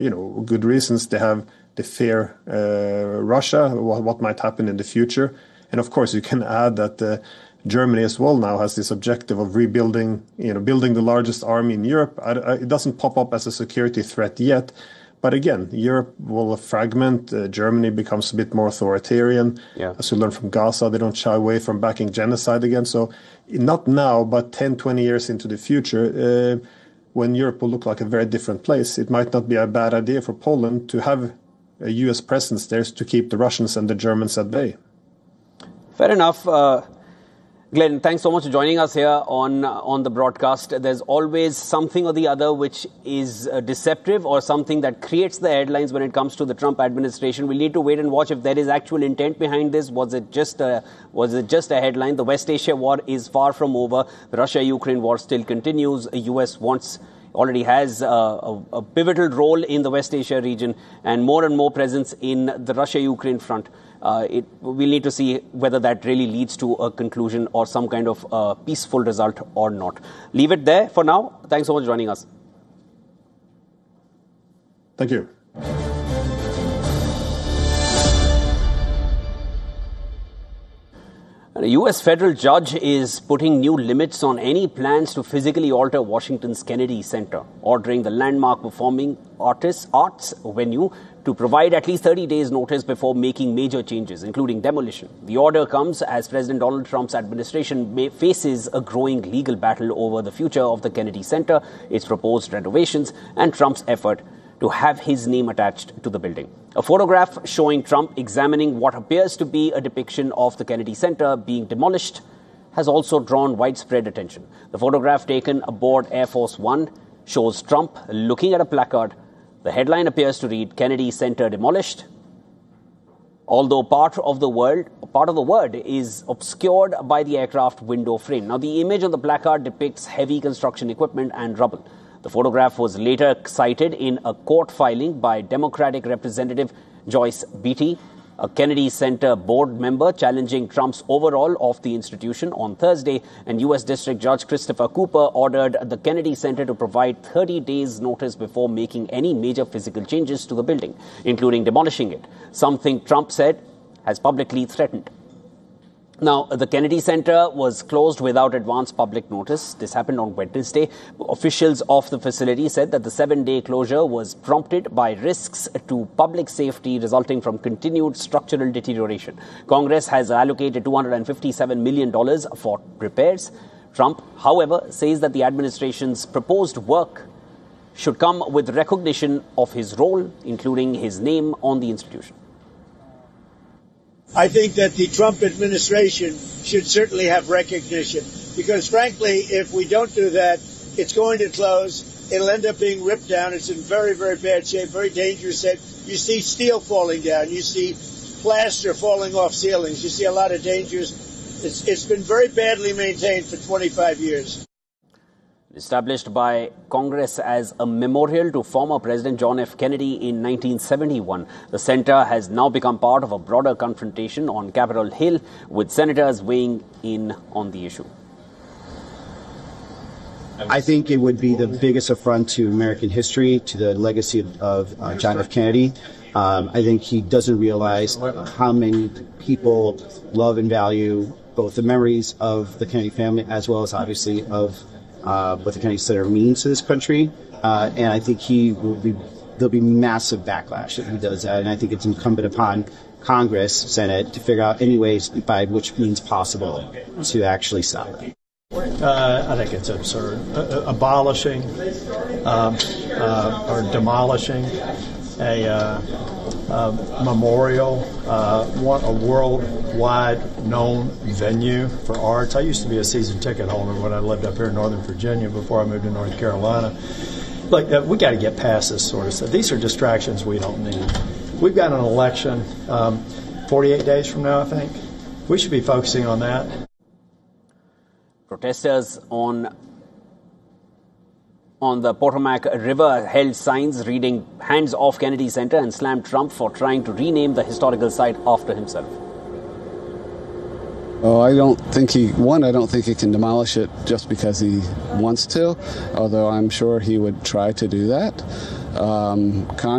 good reasons. They fear Russia, what might happen in the future. And of course, you can add that Germany as well now has this objective of rebuilding, building the largest army in Europe. It doesn't pop up as a security threat yet. But again, Europe will fragment. Germany becomes a bit more authoritarian. Yeah. As we learned from Gaza, they don't shy away from backing genocide again. So not now, but 10, 20 years into the future, when Europe will look like a very different place, it might not be a bad idea for Poland to have a U.S. presence there to keep the Russians and the Germans at bay. Fair enough. Glenn, thanks so much for joining us here on the broadcast. There's always something or the other which is deceptive or something that creates the headlines when it comes to the Trump administration. We'll need to wait and watch if there is actual intent behind this. Was it just a headline? The West Asia war is far from over. The Russia-Ukraine war still continues. The U.S. already has a pivotal role in the West Asia region and more presence in the Russia-Ukraine front. We'll need to see whether that really leads to a conclusion or some kind of peaceful result or not. Leave it there for now. Thanks so much for joining us. Thank you. A U.S. federal judge is putting new limits on any plans to physically alter Washington's Kennedy Center, ordering the landmark performing arts venue to provide at least 30 days' notice before making major changes, including demolition. The order comes as President Donald Trump's administration faces a growing legal battle over the future of the Kennedy Center, its proposed renovations, and Trump's effort to have his name attached to the building. A photograph showing Trump examining what appears to be a depiction of the Kennedy Center being demolished has also drawn widespread attention. The photograph taken aboard Air Force One shows Trump looking at a placard. The headline appears to read, "Kennedy Center demolished," although part of the word is obscured by the aircraft window frame. Now, the image on the placard depicts heavy construction equipment and rubble. The photograph was later cited in a court filing by Democratic Representative Joyce Beatty, a Kennedy Center board member, challenging Trump's overhaul of the institution on Thursday, and U.S. District Judge Christopher Cooper ordered the Kennedy Center to provide 30 days' notice before making any major physical changes to the building, including demolishing it, something Trump said has publicly threatened. Now, the Kennedy Center was closed without advance public notice. This happened on Wednesday. Officials of the facility said that the 7-day closure was prompted by risks to public safety resulting from continued structural deterioration. Congress has allocated $257 million for repairs. Trump, however, says that the administration's proposed work should come with recognition of his role, including his name on the institution. I think that the Trump administration should certainly have recognition because, frankly, if we don't do that, it's going to close. It'll end up being ripped down. It's in very, very bad shape, very dangerous shape. You see steel falling down. You see plaster falling off ceilings. You see a lot of dangers. It's been very badly maintained for 25 years. Established by Congress as a memorial to former President John F. Kennedy in 1971, the center has now become part of a broader confrontation on Capitol Hill, with senators weighing in on the issue. I think it would be the biggest affront to American history, to the legacy of John F. Kennedy. I think he doesn't realize how many people love and value both the memories of the Kennedy family as well as obviously of what the Kennedy Center means to this country, and I think there'll be massive backlash if he does that, and I think it's incumbent upon Congress, Senate, to figure out any ways by which means possible to actually stop it. I think it's absurd. Abolishing or demolishing a memorial, a worldwide known venue for arts. I used to be a season ticket holder when I lived up here in Northern Virginia before I moved to North Carolina. Look, we got to get past this sort of stuff. These are distractions we don't need. We've got an election 48 days from now, I think. We should be focusing on that. Protesters on the Potomac River held signs reading "Hands Off Kennedy Center" and slammed Trump for trying to rename the historical site after himself. Oh, I don't think he can demolish it just because he wants to, although I'm sure he would try to do that.